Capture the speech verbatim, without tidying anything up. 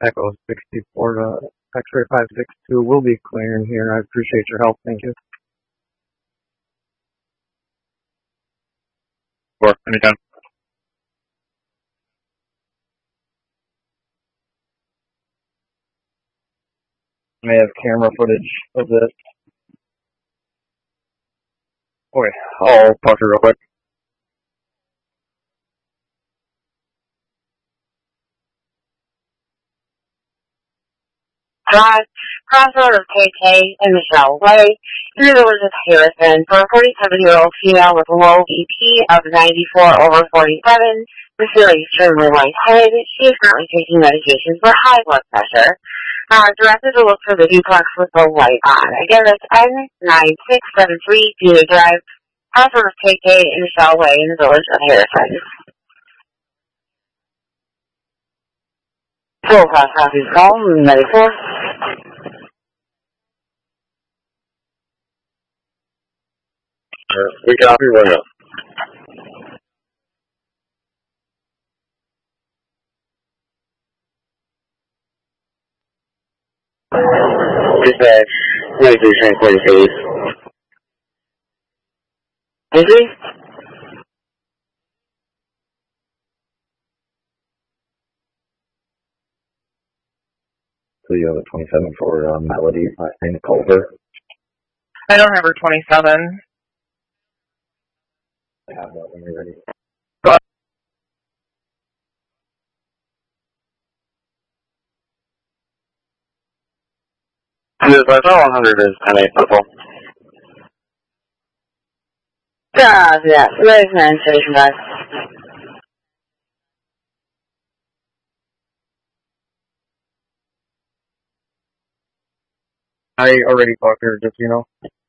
Echo sixty-four to X-ray five six two. We'll be clearing here. I appreciate your help. Thank you. Sure, anytime. May have camera footage of this. Okay, I'll talk to you real quick. Drive, crossroad of K K and Michelle Way, in the village of Harrison, for a forty-seven-year-old female with a low B P of ninety-four over forty-seven, with feeling extremely lightheaded. She is currently taking medications for high blood pressure. Uh, directed to look for the duplex with the light on. Again, that's N nine six seven three Peter Drive, crossroad of K K and Michelle Way, in the village of Harrison. Full class copies call, ninety-four. We copy, we're up. Dispatch, ninety-three transporting phase. ninety-three? So you have a twenty-seven for uh, Melody, last name Culver. I don't have her twenty-seven. I have that when you're ready. Dispatch, one hundred is ten eight purple. Yeah, yeah, raise nine station guys. I already talked to her, just, you know.